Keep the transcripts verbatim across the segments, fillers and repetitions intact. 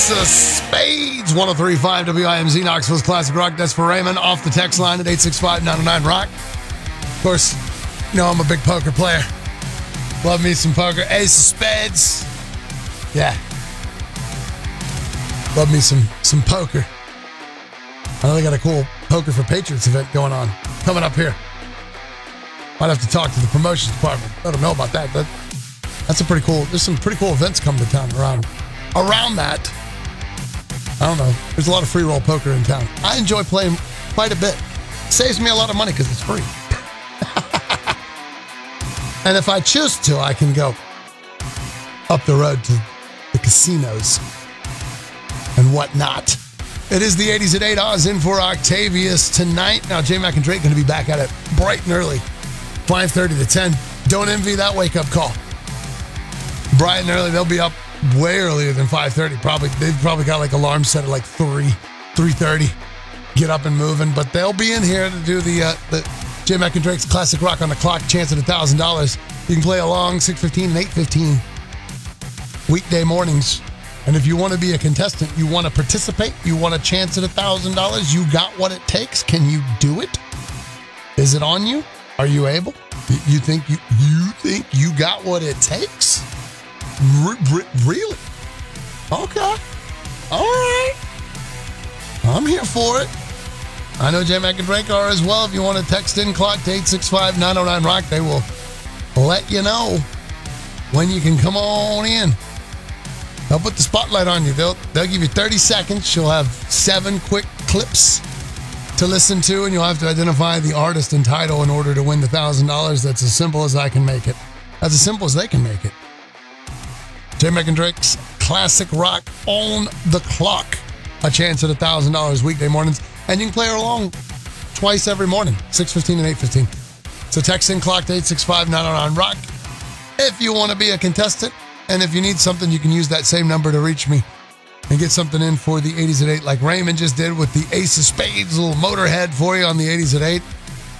Ace of Spades, one oh three point five W I M Z, Knoxville's Classic Rock. That's for Raymond off the text line at eight six five, nine oh nine, rock. Of course, you know I'm a big poker player. Love me some poker. Ace of Spades. Yeah. Love me some, some poker. I know they got a cool Poker for Patriots event going on, coming up here. Might have to talk to the promotions department. Let them know about that. But that's a pretty cool, there's some pretty cool events coming to town around, around that. I don't know. There's a lot of free roll poker in town. I enjoy playing quite a bit. Saves me a lot of money because it's free. And if I choose to, I can go up the road to the casinos and whatnot. It is the eighties at eight. Oz in for Octavius tonight. Now, J Mac and Drake going to be back at it bright and early, five thirty to ten. Don't envy that wake-up call. Bright and early. They'll be up way earlier than five thirty. Probably they've probably got like alarm set at like three, three thirty. Get up and moving, but they'll be in here to do the uh, the J Mac and Drake's Classic Rock on the Clock. Chance at a thousand dollars. You can play along six fifteen and eight fifteen weekday mornings. And if you want to be a contestant, you want to participate, you want a chance at a thousand dollars, you got what it takes. Can you do it? Is it on you? Are you able? You think you you think you got what it takes? R- r- really? Okay. All right. I'm here for it. I know J Mac and Drake are as well. If you want to text in clock to eight six five, nine oh nine, rock, they will let you know when you can come on in. They'll put the spotlight on you. They'll they'll give you thirty seconds. You'll have seven quick clips to listen to, and you'll have to identify the artist and title in order to win the one thousand dollars. That's as simple as I can make it. That's as simple as they can make it. J Mac and Drake's Classic Rock on the Clock. A chance at one thousand dollars weekday mornings. And you can play along twice every morning, six fifteen and eight fifteen. So text in clock to eight six five, nine oh nine, rock. If you want to be a contestant, and if you need something, you can use that same number to reach me and get something in for the eighties at eight, like Raymond just did with the Ace of Spades, a little Motorhead for you on the eighties at eight.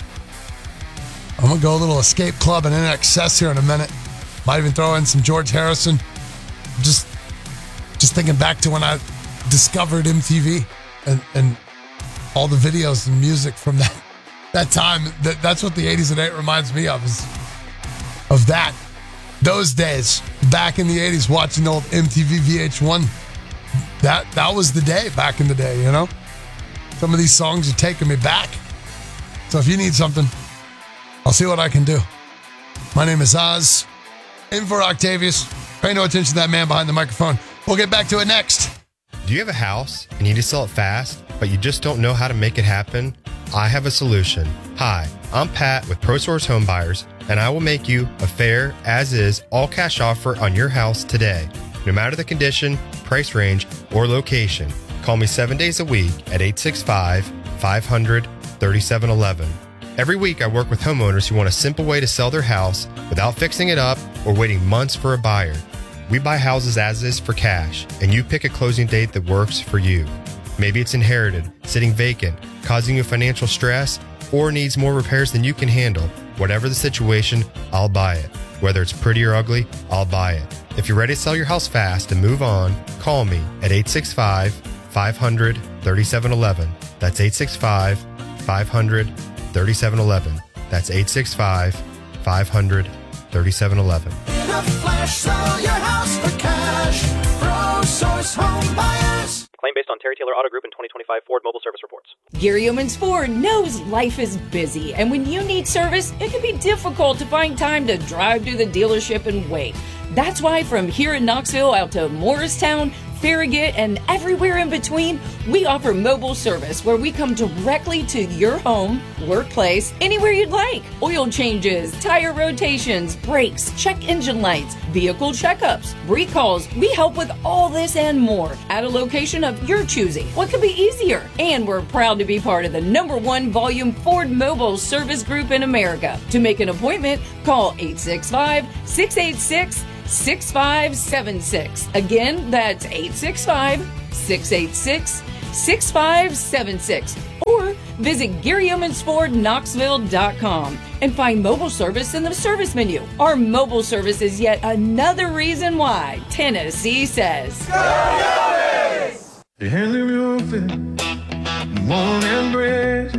I'm going to go a little Escape Club and N X S here in a minute. Might even throw in some George Harrison. Just just thinking back to when I discovered M T V and, and all the videos and music from that, that time. That, that's what the eighties at eight reminds me of, is of that. Those days, back in the eighties, watching old M T V V H one, that that was the day back in the day, you know? Some of these songs are taking me back. So if you need something, I'll see what I can do. My name is Oz, in for Octavius. Pay no attention to that man behind the microphone. We'll get back to it next. Do you have a house and you need to sell it fast, but you just don't know how to make it happen? I have a solution. Hi, I'm Pat with ProSource Home Buyers, and I will make you a fair, as-is, all-cash offer on your house today. No matter the condition, price range, or location, call me seven days a week at eight six five, five hundred, thirty-seven eleven. Every week, I work with homeowners who want a simple way to sell their house without fixing it up or waiting months for a buyer. We buy houses as is for cash, and you pick a closing date that works for you. Maybe it's inherited, sitting vacant, causing you financial stress, or needs more repairs than you can handle. Whatever the situation, I'll buy it. Whether it's pretty or ugly, I'll buy it. If you're ready to sell your house fast and move on, call me at eight six five, five hundred, thirty-seven eleven. That's eight six five, five hundred, thirty-seven eleven. That's eight six five, five hundred, thirty-seven eleven. In a flash, sell your house for cash. ProSource Home Buyers. Claim based on Terry Taylor Auto Group and twenty twenty-five Ford Mobile Service Reports. Gary Yeomans Ford knows life is busy, and when you need service, it can be difficult to find time to drive to the dealership and wait. That's why from here in Knoxville out to Morristown, Farragut, and everywhere in between, we offer mobile service where we come directly to your home, workplace, anywhere you'd like. Oil changes, tire rotations, brakes, check engine lights, vehicle checkups, recalls. We help with all this and more at a location of your choosing. What could be easier? And we're proud to be part of the number one volume Ford Mobile Service Group in America. To make an appointment, call eight six five, six eight six, six five seven six. Again, that's eight six five, six eight six, six five seven six. Or visit Gary Yeomans Ford Knoxville dot com and find mobile service in the service menu. Our mobile service is yet another reason why Tennessee says, Go Yeomans! The Henley Roofing, Warm and Bridge,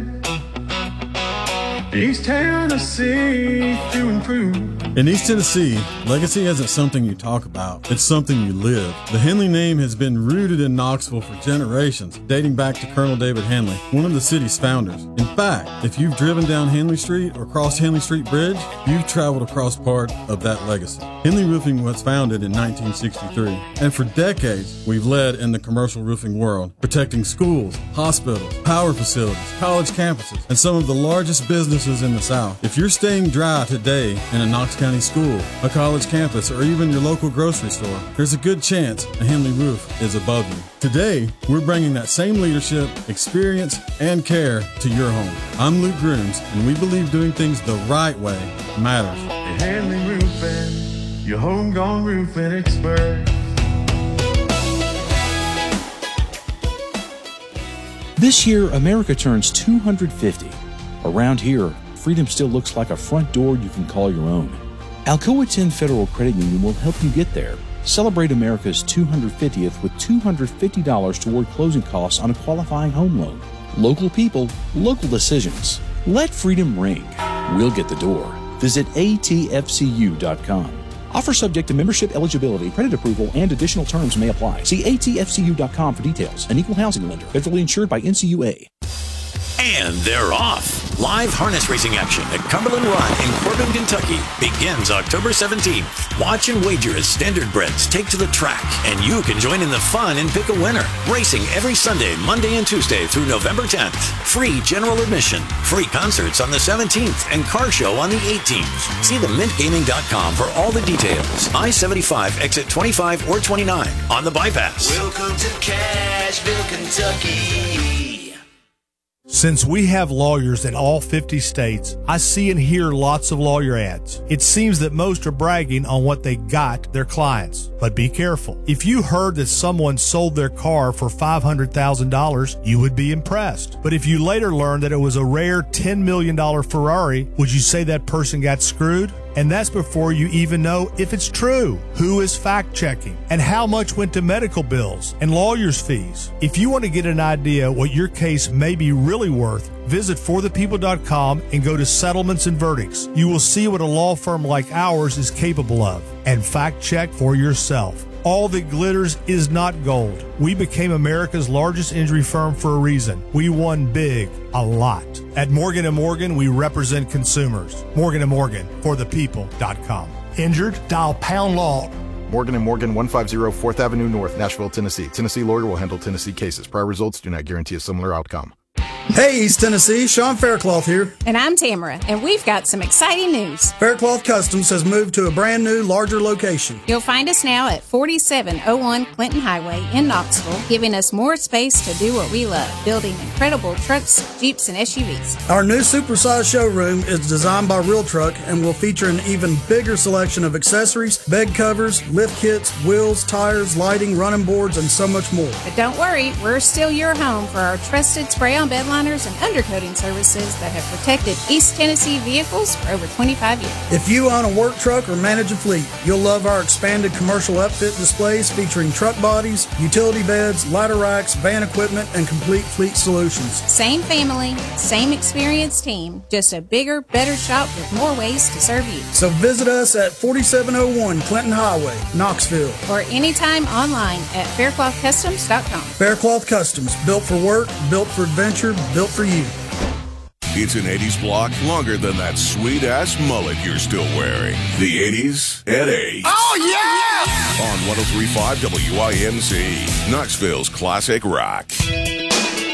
East Tennessee to improve. In East Tennessee, legacy isn't something you talk about, it's something you live. The Henley name has been rooted in Knoxville for generations, dating back to Colonel David Henley, one of the city's founders. In fact, if you've driven down Henley Street or crossed Henley Street Bridge, you've traveled across part of that legacy. Henley Roofing was founded in nineteen sixty-three, and for decades, we've led in the commercial roofing world, protecting schools, hospitals, power facilities, college campuses, and some of the largest businesses in the South. If you're staying dry today in a Knox County school, a college campus, or even your local grocery store, there's a good chance a Henley roof is above you. Today, we're bringing that same leadership, experience, and care to your home. I'm Luke Grooms, and we believe doing things the right way matters. The Henley Roofing, your homegrown roofing expert. This year, America turns two hundred fifty. Around here, freedom still looks like a front door you can call your own. Alcoa ten Federal Credit Union will help you get there. Celebrate America's two hundred fiftieth with two hundred fifty dollars toward closing costs on a qualifying home loan. Local people, local decisions. Let freedom ring. We'll get the door. Visit A T F C U dot com. Offer subject to membership eligibility, credit approval, and additional terms may apply. See A T F C U dot com for details. An equal housing lender. Federally insured by N C U A. And they're off. Live harness racing action at Cumberland Run in Corbin, Kentucky begins October seventeenth. Watch and wager as standardbreds take to the track, and you can join in the fun and pick a winner. Racing every Sunday, Monday, and Tuesday through November tenth. Free general admission, free concerts on the seventeenth, and car show on the eighteenth. See the mint gaming dot com for all the details. I seventy-five, exit twenty-five or twenty-nine on the bypass. Welcome to Cashville, Kentucky. Since we have lawyers in all fifty states, I see and hear lots of lawyer ads. It seems that most are bragging on what they got their clients. But be careful. If you heard that someone sold their car for five hundred thousand dollars, you would be impressed. But if you later learned that it was a rare ten million dollars Ferrari, would you say that person got screwed? And that's before you even know if it's true. Who is fact-checking? And how much went to medical bills and lawyers' fees? If you want to get an idea what your case may be really worth, visit for the people dot com and go to Settlements and Verdicts. You will see what a law firm like ours is capable of. And fact-check for yourself. All that glitters is not gold. We became America's largest injury firm for a reason. We won big, a lot. At Morgan and Morgan, we represent consumers. Morgan and Morgan, for the people dot com. Injured? Dial pound law. Morgan and Morgan, one fifty fourth Avenue North, Nashville, Tennessee. Tennessee lawyer will handle Tennessee cases. Prior results do not guarantee a similar outcome. Hey, East Tennessee, Sean Faircloth here. And I'm Tamara, and we've got some exciting news. Faircloth Customs has moved to a brand new, larger location. You'll find us now at forty-seven oh one Clinton Highway in Knoxville, giving us more space to do what we love, building incredible trucks, Jeeps, and S U Vs. Our new supersized showroom is designed by Real Truck and will feature an even bigger selection of accessories, bed covers, lift kits, wheels, tires, lighting, running boards, and so much more. But don't worry, we're still your home for our trusted spray-on bed liners and undercoating services that have protected East Tennessee vehicles for over twenty-five years. If you own a work truck or manage a fleet, you'll love our expanded commercial upfit displays featuring truck bodies, utility beds, ladder racks, van equipment, and complete fleet solutions. Same family, same experienced team, just a bigger, better shop with more ways to serve you. So visit us at forty-seven oh one Clinton Highway, Knoxville. Or anytime online at faircloth customs dot com. Faircloth Customs, built for work, built for adventure, built for you. It's an eighties block longer than that sweet-ass mullet you're still wearing. The eighties at eight. Oh, yeah! On one oh three point five W I M C, Knoxville's classic rock.